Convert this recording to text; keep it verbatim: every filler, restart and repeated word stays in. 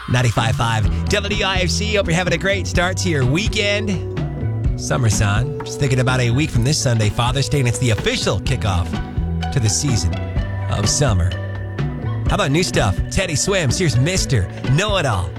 ninety-five point five W I F C. Hope you're having a great start to your weekend. Summer Sun. Just thinking about a week from this Sunday, Father's Day, and it's the official kickoff to the season of summer. How about new stuff? Teddy Swims. Here's Mister Know-It-All.